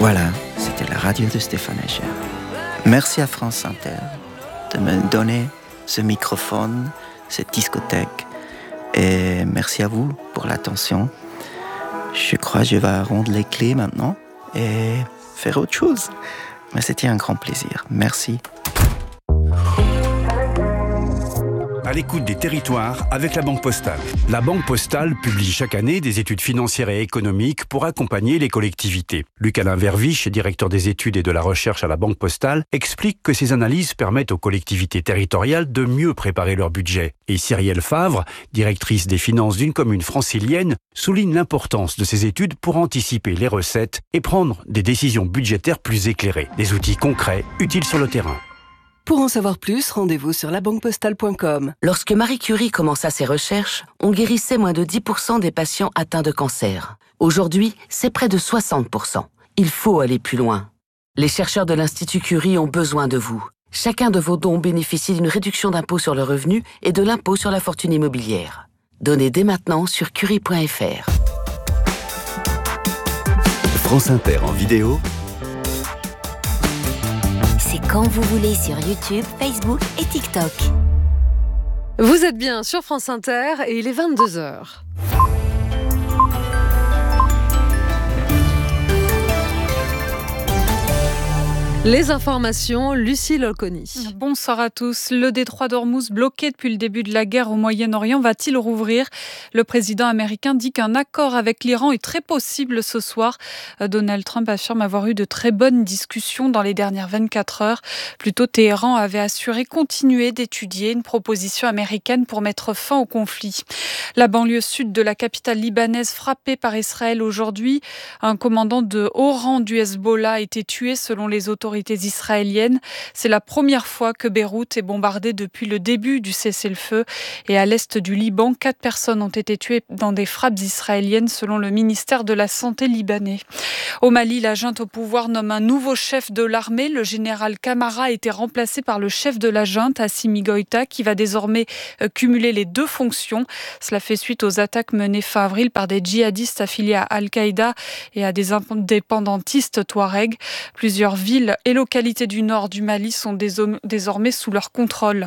Voilà, c'était la radio de Stéphane Echer. Merci à France Inter de me donner ce microphone, cette discothèque. Et merci à vous pour l'attention. Je crois que je vais rendre les clés maintenant et faire autre chose. Mais c'était un grand plaisir. Merci. À l'écoute des territoires avec la Banque Postale. La Banque Postale publie chaque année des études financières et économiques pour accompagner les collectivités. Luc-Alain Verviche, directeur des études et de la recherche à la Banque Postale, explique que ces analyses permettent aux collectivités territoriales de mieux préparer leur budget. Et Cyrielle Favre, directrice des finances d'une commune francilienne, souligne l'importance de ces études pour anticiper les recettes et prendre des décisions budgétaires plus éclairées. Des outils concrets, utiles sur le terrain. Pour en savoir plus, rendez-vous sur labanquepostale.com. Lorsque Marie Curie commença ses recherches, on guérissait moins de 10% des patients atteints de cancer. Aujourd'hui, c'est près de 60%. Il faut aller plus loin. Les chercheurs de l'Institut Curie ont besoin de vous. Chacun de vos dons bénéficie d'une réduction d'impôt sur le revenu et de l'impôt sur la fortune immobilière. Donnez dès maintenant sur curie.fr. France Inter en vidéo. C'est quand vous voulez sur YouTube, Facebook et TikTok. Vous êtes bien sur France Inter et il est 22h. Les informations, Lucie Lolconi. Bonsoir à tous. Le détroit d'Ormuz, bloqué depuis le début de la guerre au Moyen-Orient, va-t-il rouvrir ? Le président américain dit qu'un accord avec l'Iran est très possible ce soir. Donald Trump affirme avoir eu de très bonnes discussions dans les dernières 24 heures. Plus tôt, Téhéran avait assuré continuer d'étudier une proposition américaine pour mettre fin au conflit. La banlieue sud de la capitale libanaise frappée par Israël aujourd'hui. Un commandant de haut rang du Hezbollah a été tué selon les autorités israéliennes. C'est la première fois que Beyrouth est bombardée depuis le début du cessez-le-feu. Et à l'est du Liban, 4 personnes ont été tuées dans des frappes israéliennes selon le ministère de la Santé libanais. Au Mali, la junte au pouvoir nomme un nouveau chef de l'armée. Le général Camara a été remplacé par le chef de la junte, Assimi Goïta, qui va désormais cumuler les 2 fonctions. Cela fait suite aux attaques menées fin avril par des djihadistes affiliés à Al-Qaïda et à des indépendantistes touaregs. Plusieurs villes et localités du nord du Mali sont désormais sous leur contrôle.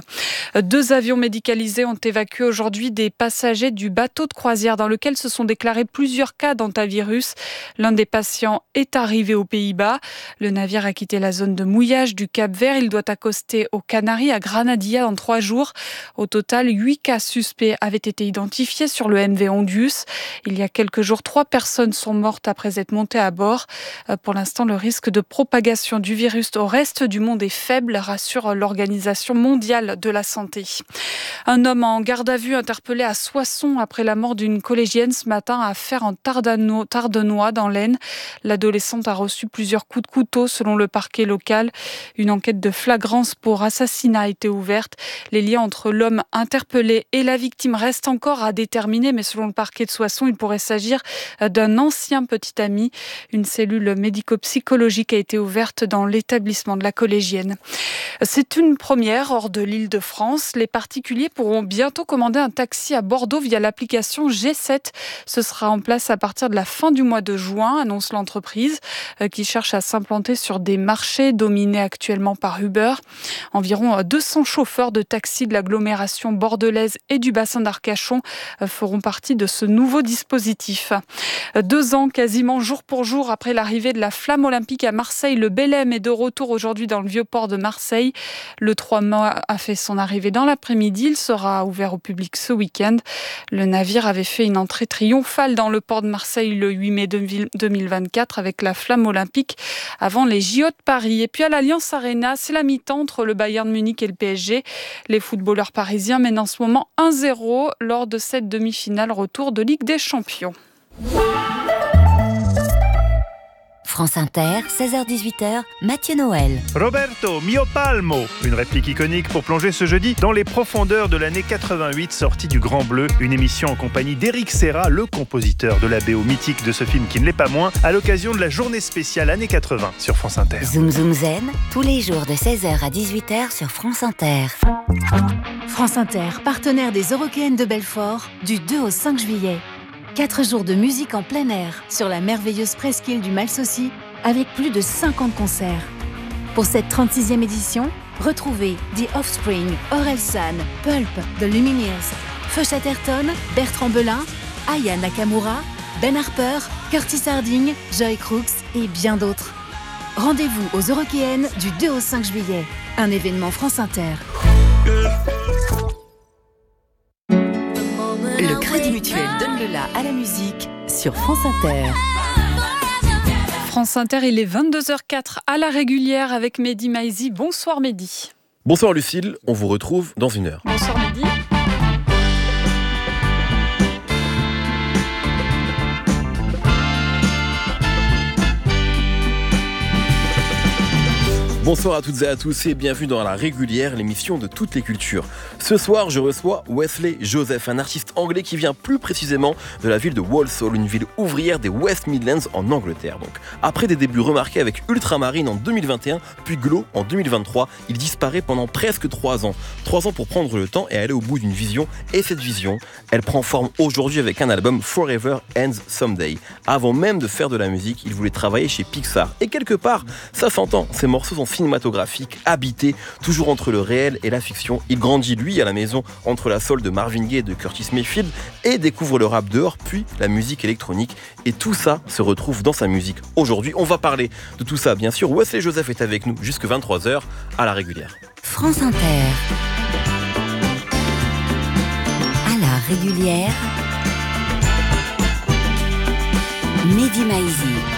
2 avions médicalisés ont évacué aujourd'hui des passagers du bateau de croisière dans lequel se sont déclarés plusieurs cas d'hantavirus. L'un des patients est arrivé aux Pays-Bas. Le navire a quitté la zone de mouillage du Cap-Vert. Il doit accoster aux Canaries, à Granadilla, dans 3 jours. Au total, 8 cas suspects avaient été identifiés sur le MV Ondius. Il y a quelques jours, 3 personnes sont mortes après être montées à bord. Pour l'instant, le risque de propagation du virus au reste du monde est faible, rassure l'Organisation mondiale de la santé. Un homme en garde à vue interpellé à Soissons après la mort d'une collégienne ce matin à Fère en Tardenois dans l'Aisne. L'adolescente a reçu plusieurs coups de couteau selon le parquet local. Une enquête de flagrance pour assassinat a été ouverte. Les liens entre l'homme interpellé et la victime restent encore à déterminer, mais selon le parquet de Soissons, il pourrait s'agir d'un ancien petit ami. Une cellule médico-psychologique a été ouverte dans l'établissement de la collégienne. C'est une première hors de l'Île-de-France. Les particuliers pourront bientôt commander un taxi à Bordeaux via l'application G7. Ce sera en place à partir de la fin du mois de juin, annonce l'entreprise, qui cherche à s'implanter sur des marchés dominés actuellement par Uber. Environ 200 chauffeurs de taxis de l'agglomération bordelaise et du bassin d'Arcachon feront partie de ce nouveau dispositif. 2 ans, quasiment jour pour jour, après l'arrivée de la flamme olympique à Marseille, le Belém est de retour aujourd'hui dans le Vieux-Port de Marseille. Le 3 mai a fait son arrivée dans l'après-midi. Il sera ouvert au public ce week-end. Le navire avait fait une entrée triomphale dans le port de Marseille le 8 mai 2024 avec la flamme olympique avant les JO de Paris. Et puis à l'Allianz Arena, c'est la mi-temps entre le Bayern Munich et le PSG. Les footballeurs parisiens mènent en ce moment 1-0 lors de cette demi-finale retour de Ligue des Champions. France Inter, 16h-18h, Mathieu Noël. Roberto Mio Palmo, une réplique iconique pour plonger ce jeudi dans les profondeurs de l'année 88, sortie du Grand Bleu, une émission en compagnie d'Éric Serra, le compositeur de la BO mythique de ce film qui ne l'est pas moins, à l'occasion de la journée spéciale années 80 sur France Inter. Zoom Zoom Zen, tous les jours de 16h à 18h sur France Inter. France Inter, partenaire des Eurockéennes de Belfort, du 2 au 5 juillet. 4 jours de musique en plein air sur la merveilleuse presqu'île du Malsaucy, avec plus de 50 concerts. Pour cette 36e édition, retrouvez The Offspring, Orelsan, Pulp, The Lumineers, Feu Chatterton, Bertrand Belin, Aya Nakamura, Ben Harper, Curtis Harding, Joy Crooks et bien d'autres. Rendez-vous aux Eurockéennes du 2 au 5 juillet. Un événement France Inter. Le Crédit Mutuel donne le la à la musique sur France Inter. France Inter, il est 22h04 à la régulière avec Mehdi Maizi. Bonsoir Mehdi. Bonsoir Lucille, on vous retrouve dans une heure. Bonsoir Mehdi. Bonsoir à toutes et à tous et bienvenue dans La Régulière, l'émission de toutes les cultures. Ce soir, je reçois Wesley Joseph, un artiste anglais qui vient plus précisément de la ville de Walsall, une ville ouvrière des West Midlands en Angleterre. Donc, après des débuts remarqués avec Ultramarine en 2021, puis Glow en 2023, il disparaît pendant presque 3 ans. 3 ans pour prendre le temps et aller au bout d'une vision. Et cette vision, elle prend forme aujourd'hui avec un album Forever Ends Someday. Avant même de faire de la musique, il voulait travailler chez Pixar. Et quelque part, ça s'entend, ces morceaux sont cinématographique, habité, toujours entre le réel et la fiction. Il grandit, lui, à la maison, entre la soul de Marvin Gaye et de Curtis Mayfield et découvre le rap dehors, puis la musique électronique. Et tout ça se retrouve dans sa musique. Aujourd'hui, on va parler de tout ça, bien sûr. Wesley Joseph est avec nous jusque 23h à la régulière. France Inter. À la régulière. Mehdi Maizi.